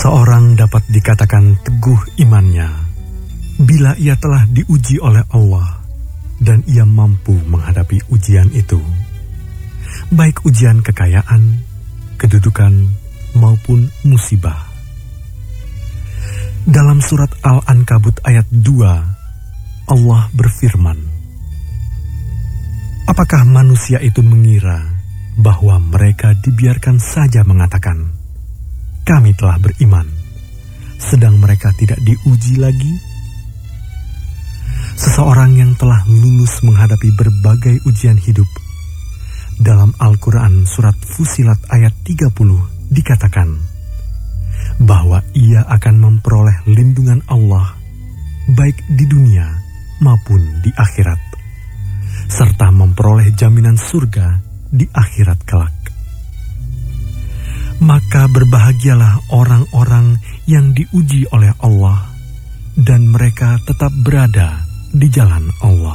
Seseorang dapat dikatakan teguh imannya bila ia telah diuji oleh Allah dan ia mampu menghadapi ujian itu, baik ujian kekayaan, kedudukan, maupun musibah. Dalam surat Al-Ankabut ayat 2, Allah berfirman, "Apakah manusia itu mengira bahwa mereka dibiarkan saja mengatakan, 'Kami telah beriman,' sedang mereka tidak diuji lagi?" Seseorang yang telah lulus menghadapi berbagai ujian hidup, dalam Al-Quran surat Fusilat ayat 30 dikatakan bahwa ia akan memperoleh lindungan Allah baik di dunia maupun di akhirat, serta memperoleh jaminan surga di akhirat kelak. Maka berbahagialah orang-orang yang diuji oleh Allah dan mereka tetap berada di jalan Allah.